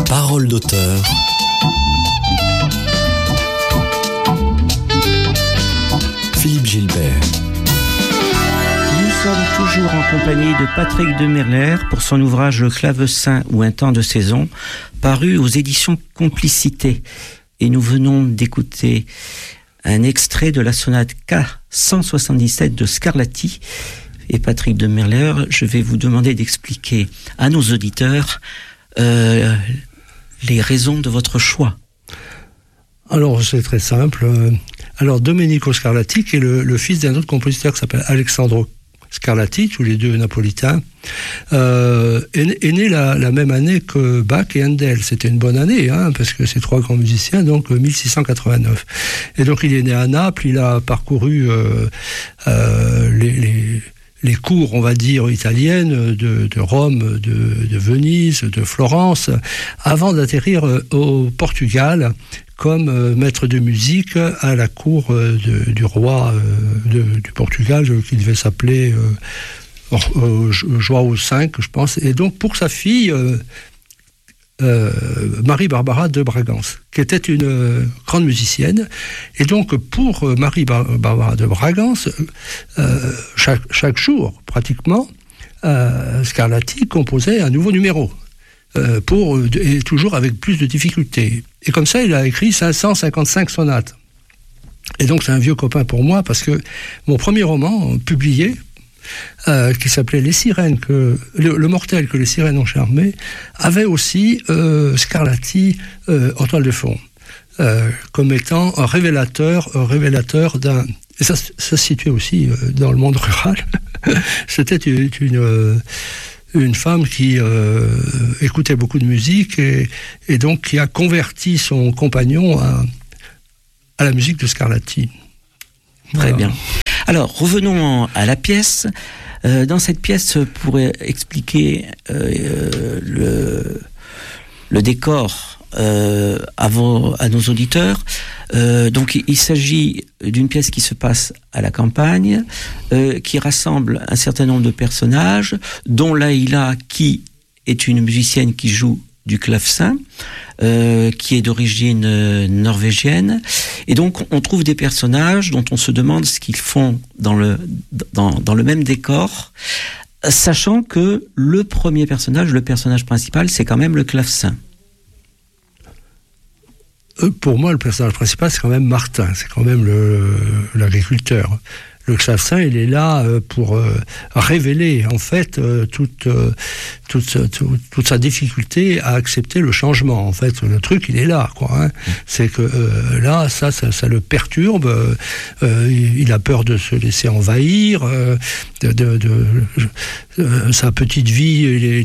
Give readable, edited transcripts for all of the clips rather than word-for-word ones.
Parole d'auteur. Philippe Gilbert. Nous sommes toujours en compagnie de Patrick de Merler pour son ouvrage Le Clavecin ou un temps de saison, paru aux éditions Complicité. Et nous venons d'écouter un extrait de la sonate K177 de Scarlatti. Et Patrick de Merler, je vais vous demander d'expliquer à nos auditeurs les raisons de votre choix. Alors, c'est très simple. Alors, Domenico Scarlatti, qui est le fils d'un autre compositeur qui s'appelle Alessandro Scarlatti, tous les deux napolitains, est né la même année que Bach et Handel. C'était une bonne année, parce que ces trois grands musiciens, donc 1689. Et donc, il est né à Naples, il a parcouru les cours, on va dire, italiennes de Rome, de Venise, de Florence, avant d'atterrir au Portugal comme maître de musique à la cour du roi du Portugal, qui devait s'appeler João V, je pense. Et donc, pour sa fille, Marie-Barbara de Bragance, qui était une grande musicienne. Et donc, pour Marie-Barbara de Bragance, chaque jour, pratiquement, Scarlatti composait un nouveau numéro, et toujours avec plus de difficultés. Et comme ça, il a écrit 555 sonates. Et donc, c'est un vieux copain pour moi, parce que mon premier roman, publié, qui s'appelait Les Sirènes, le mortel que les sirènes ont charmé, avait aussi Scarlatti en toile de fond, comme étant un révélateur d'un... Et ça se situait aussi dans le monde rural. C'était une femme qui écoutait beaucoup de musique et donc qui a converti son compagnon à la musique de Scarlatti. Très bien. Alors, revenons à la pièce. Dans cette pièce, pour expliquer le décor à nos auditeurs, donc il s'agit d'une pièce qui se passe à la campagne, qui rassemble un certain nombre de personnages, dont Laïla, qui est une musicienne qui joue du clavecin, qui est d'origine norvégienne. Et donc, on trouve des personnages dont on se demande ce qu'ils font dans le même décor, sachant que le premier personnage, le personnage principal, c'est quand même le clavecin. Pour moi, le personnage principal, c'est quand même Martin, c'est quand même l'agriculteur. Le clavecin, il est là pour révéler, en fait, toute sa difficulté à accepter le changement. En fait, le truc, il est là, quoi. C'est que là, ça le perturbe. Il a peur de se laisser envahir. Sa petite vie,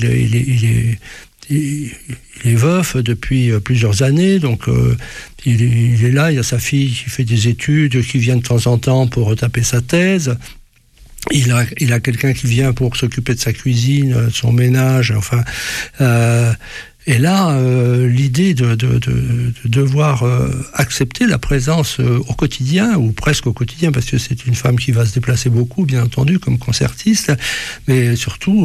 il est veuf depuis plusieurs années, donc il est là, il y a sa fille qui fait des études, qui vient de temps en temps pour retaper sa thèse. Il a quelqu'un qui vient pour s'occuper de sa cuisine, de son ménage, enfin... et là, l'idée de devoir accepter la présence au quotidien, ou presque au quotidien, parce que c'est une femme qui va se déplacer beaucoup, bien entendu, comme concertiste, mais surtout...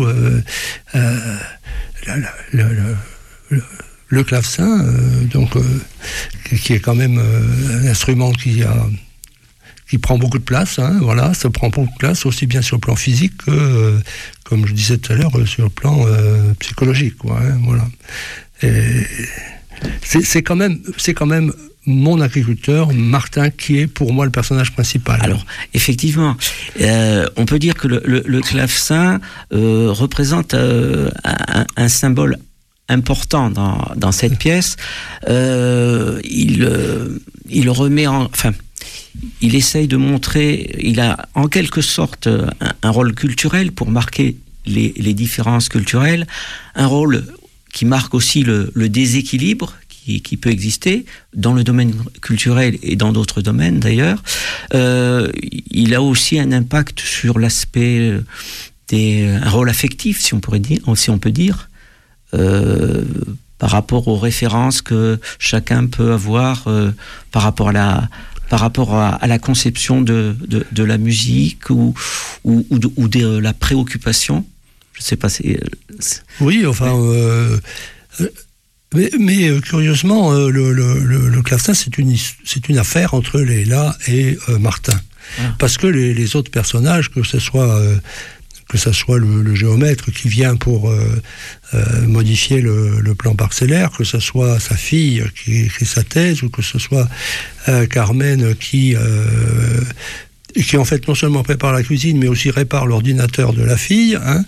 le clavecin, qui est quand même un instrument qui prend beaucoup de place, voilà, ça prend beaucoup de place, aussi bien sur le plan physique que, comme je disais tout à l'heure, sur le plan psychologique, quoi, voilà. Et c'est quand même mon agriculteur, Martin, qui est pour moi le personnage principal. Alors, effectivement, on peut dire que le clavecin représente un symbole important dans cette pièce. Il remet il essaye de montrer, il a en quelque sorte un rôle culturel pour marquer les différences culturelles, un rôle qui marque aussi le déséquilibre qui peut exister dans le domaine culturel et dans d'autres domaines d'ailleurs. Il a aussi un impact sur l'aspect un rôle affectif, si on peut dire, par rapport aux références que chacun peut avoir par rapport à la conception de la musique ou de la préoccupation. Je sais pas. Oui, enfin. Mais curieusement, le clavecin, c'est une affaire entre Léla et Martin. Ah. Parce que les autres personnages, que ce soit le géomètre qui vient pour modifier le plan parcellaire, que ce soit sa fille qui écrit sa thèse, ou que ce soit Carmen qui en fait non seulement prépare la cuisine, mais aussi répare l'ordinateur de la fille, hein,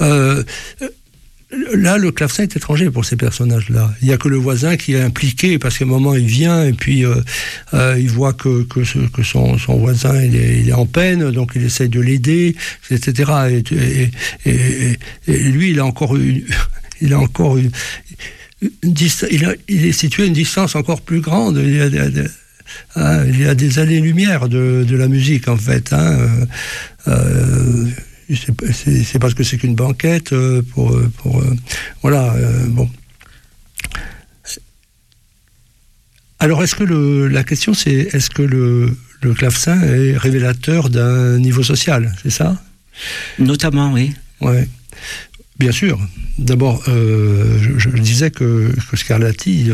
là, le clavecin est étranger pour ces personnages-là. Il n'y a que le voisin qui est impliqué, parce qu'à un moment, il vient et puis il voit que son voisin il est en peine, donc il essaye de l'aider, etc. Et lui, il est situé à une distance encore plus grande. Il y a des années-lumière de la musique, en fait. Hein. C'est parce que c'est qu'une banquette voilà, bon. Alors la question c'est, est-ce que le clavecin est révélateur d'un niveau social, c'est ça? Notamment, oui. Ouais, bien sûr. D'abord, je disais que Scarlatti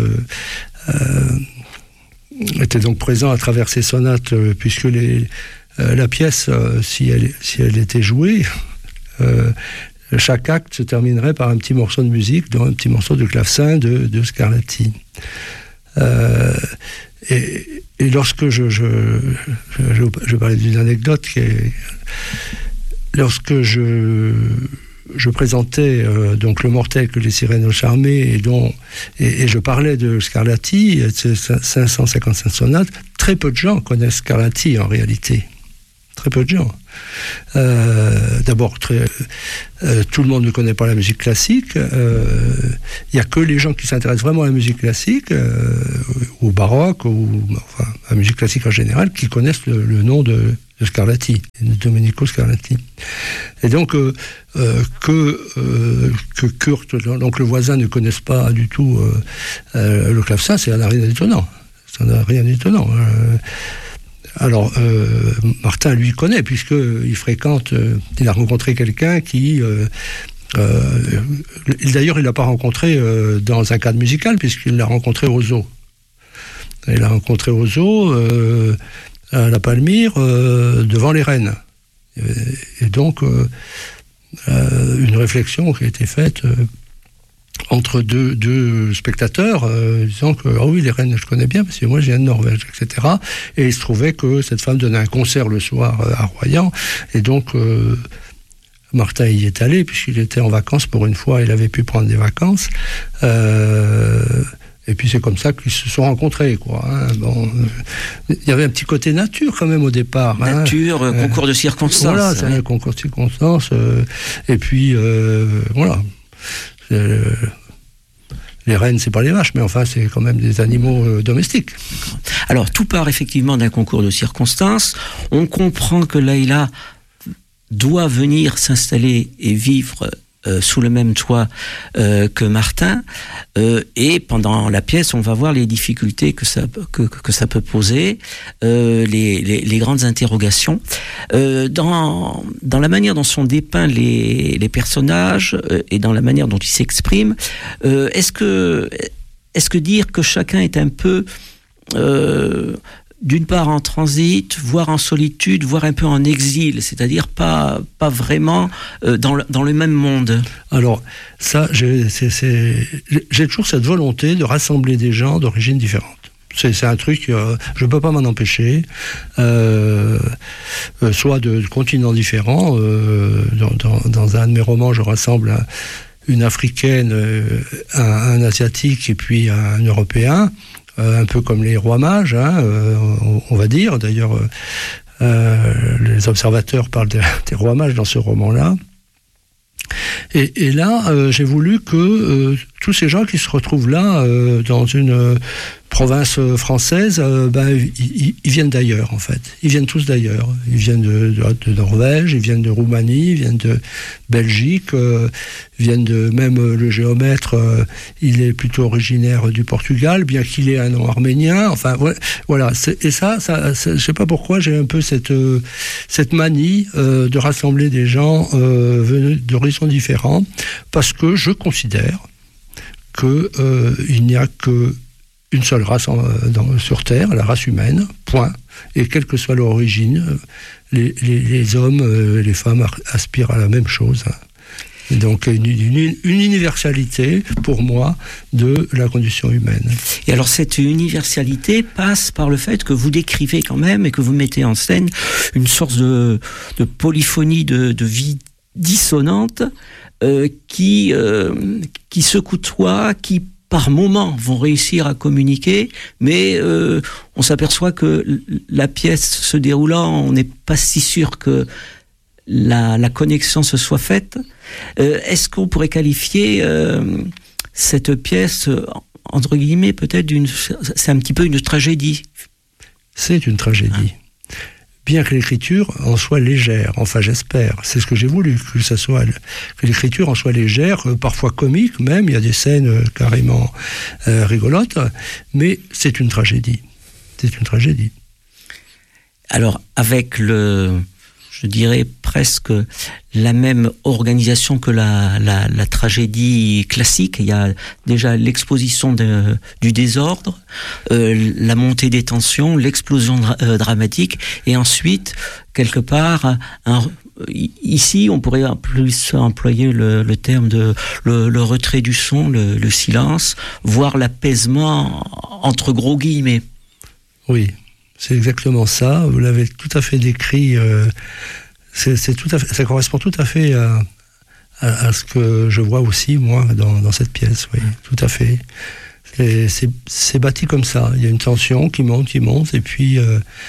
était donc présent à travers ses sonates, puisque la pièce, si elle était jouée, chaque acte se terminerait par un petit morceau de musique, dont un petit morceau de clavecin de Scarlatti. Et lorsque je parlais d'une anecdote, lorsque je présentais donc Le Mortel que les sirènes ont charmé, et je parlais de Scarlatti, de ces 555 sonates, très peu de gens connaissent Scarlatti en réalité. Très peu de gens. D'abord, tout le monde ne connaît pas la musique classique. Il n'y a que les gens qui s'intéressent vraiment à la musique classique, au baroque, enfin, à la musique classique en général, qui connaissent le nom de Scarlatti, de Domenico Scarlatti. Et donc, que Kurt, donc le voisin, ne connaisse pas du tout le clavecin, ça n'a rien d'étonnant. Ça n'a rien d'étonnant. Alors, Martin, lui, connaît, puisqu'il fréquente... il a rencontré quelqu'un qui... d'ailleurs, il ne l'a pas rencontré dans un cadre musical, puisqu'il l'a rencontré au zoo. Il l'a rencontré au zoo, à la Palmyre, devant les rennes. Et donc, une réflexion qui a été faite... entre deux spectateurs, disant que ah oui, les rennes je connais bien parce que moi je viens de Norvège, etc. Et il se trouvait que cette femme donnait un concert le soir à Royan, et donc Martin y est allé puisqu'il était en vacances pour une fois, il avait pu prendre des vacances. Et puis c'est comme ça qu'ils se sont rencontrés, quoi. Hein. Bon, il y avait un petit côté nature quand même au départ. Nature, concours de circonstances. Voilà, c'est un concours de circonstances. Et puis voilà. Les rennes, c'est pas les vaches, mais enfin, c'est quand même des animaux domestiques. Alors, tout part effectivement d'un concours de circonstances. On comprend que Layla doit venir s'installer et vivre sous le même toit que Martin, et pendant la pièce, on va voir les difficultés que ça peut poser, les grandes interrogations. Dans la manière dont sont dépeints les personnages et dans la manière dont ils s'expriment, est-ce que dire que chacun est un peu d'une part en transit, voire en solitude, voire un peu en exil, c'est-à-dire pas vraiment dans le même monde? Alors, ça, j'ai toujours cette volonté de rassembler des gens d'origines différentes. C'est un truc, je ne peux pas m'en empêcher, soit de continents différents. Dans un de mes romans, je rassemble une Africaine, un Asiatique et puis un Européen. Un peu comme les rois mages, hein, on va dire. D'ailleurs, les observateurs parlent des rois mages dans ce roman-là. Et là, j'ai voulu que tous ces gens qui se retrouvent là, dans une province française, ils viennent d'ailleurs, en fait. Ils viennent tous d'ailleurs. Ils viennent de Norvège, ils viennent de Roumanie, ils viennent de Belgique, ils viennent même le géomètre, il est plutôt originaire du Portugal, bien qu'il ait un nom arménien. Enfin, voilà. Et ça, je sais pas pourquoi, j'ai un peu cette manie de rassembler des gens venus d'horizons différents, parce que je considère qu'il n'y a qu'une seule race sur Terre, la race humaine, point. Et quelle que soit leur origine, les hommes, les femmes aspirent à la même chose. Et donc une universalité, pour moi, de la condition humaine. Et alors cette universalité passe par le fait que vous décrivez quand même et que vous mettez en scène une sorte de polyphonie de vie dissonante qui se côtoient, qui par moments vont réussir à communiquer, mais on s'aperçoit que la pièce se déroulant, on n'est pas si sûr que la connexion se soit faite. Est-ce qu'on pourrait qualifier cette pièce, entre guillemets, peut-être c'est un petit peu une tragédie? C'est une tragédie. Bien que l'écriture en soit légère, enfin j'espère, c'est ce que j'ai voulu, que l'écriture en soit légère, parfois comique même, il y a des scènes carrément rigolotes, mais c'est une tragédie. C'est une tragédie. Alors, avec je dirais presque la même organisation que la tragédie classique. Il y a déjà l'exposition du désordre, la montée des tensions, l'explosion dramatique, et ensuite, quelque part, ici, on pourrait plus employer le terme de le retrait du son, le silence, voire l'apaisement entre gros guillemets. Oui. C'est exactement ça. Vous l'avez tout à fait décrit. C'est tout à fait, ça correspond tout à fait à ce que je vois aussi moi dans cette pièce. Oui, tout à fait. C'est bâti comme ça. Il y a une tension qui monte, et puis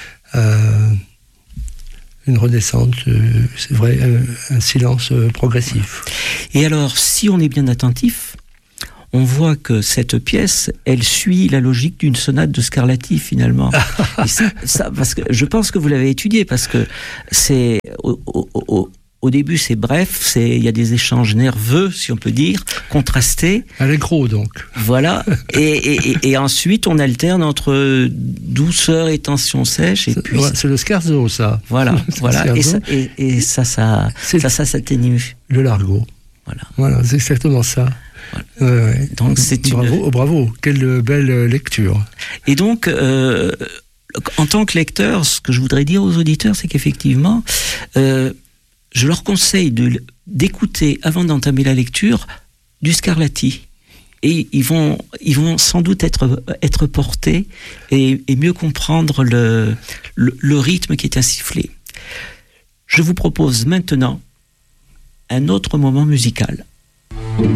une redescente. C'est vrai, un silence progressif. Et alors, si on est bien attentif, on voit que cette pièce, elle suit la logique d'une sonate de Scarlatti, finalement. Et ça, parce que je pense que vous l'avez étudié, parce que c'est au début, c'est bref, il y a des échanges nerveux, si on peut dire, contrastés. Allegro, donc. Voilà. Et ensuite, on alterne entre douceur et tension sèche. Et puis, c'est le scherzo, ça. Voilà. Et ça s'atténue. Le largo. Voilà, c'est exactement ça. Voilà. Ouais. Donc bravo, quelle belle lecture. Et donc, en tant que lecteur, ce que je voudrais dire aux auditeurs, c'est qu'effectivement, je leur conseille d'écouter, avant d'entamer la lecture, du Scarlatti. Et ils vont sans doute être portés et mieux comprendre le rythme qui est insufflé. Je vous propose maintenant un autre moment musical.